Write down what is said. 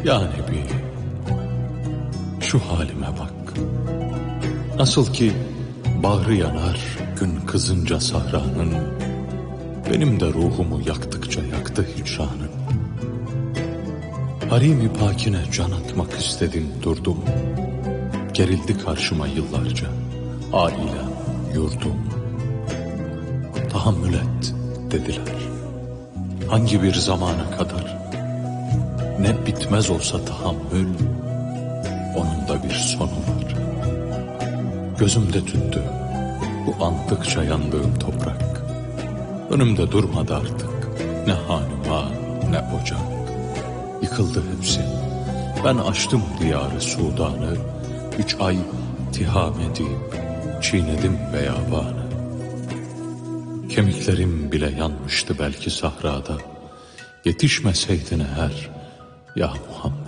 Ya Nebi, şu halime bak. Nasıl ki bağrı yanar gün kızınca sahranın, benim de ruhumu yaktıkça yaktı hicranın. Harimi pakine can atmak istedim durdum. Gerildi karşıma yıllarca ailem, yurdum. Tahammül et dediler. Hangi bir zamana kadar? Ne bitmez olsa tahammül, onun da bir sonu var. Gözümde tüttü bu andıkça yandığım toprak. Önümde durmadı artık ne hanuma ne ocak. Yıkıldı hepsi. Ben açtım diyarı Sudan'ı, 3 ay tiham edip çiğnedim beyabanı. Kemiklerim bile yanmıştı belki sahrada, yetişmeseydin eğer ya Muhammed.